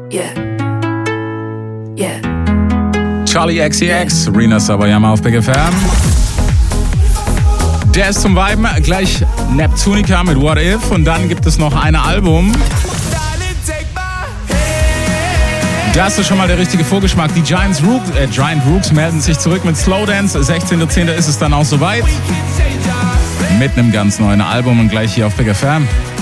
Charlie XCX, Rina Sawayama auf Big FM. Der ist zum Viben, gleich Neptunica mit What If und dann gibt es noch ein Album. Das ist schon mal der richtige Vorgeschmack. Die Giant Rooks melden sich zurück mit Slow Dance. 16.10. ist es dann auch soweit. Mit einem ganz neuen Album und gleich hier auf Big FM.